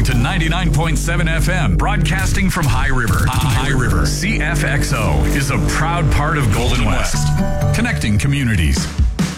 to 99.7 FM, broadcasting from High River. High River CFXO is a proud part of Golden West, connecting communities.